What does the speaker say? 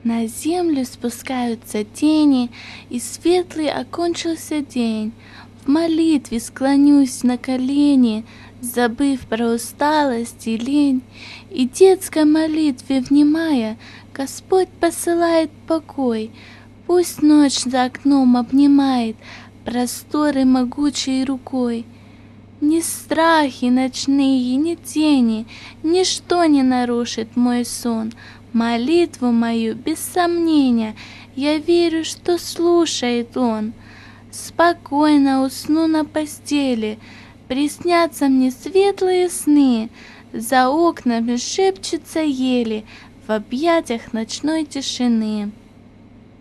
На землю спускаются тени, и светлый окончился день. В молитве склонюсь на колени, забыв про усталость и лень, и детской молитве внимая, Господь посылает покой. Пусть ночь за окном обнимает просторы могучей рукой. Ни страхи ночные, ни тени, ничто не нарушит мой сон. Молитву мою, без сомнения, я верю, что слушает Он. Спокойно усну на постели, приснятся мне светлые сны, за окнами шепчутся ели в объятиях ночной тишины.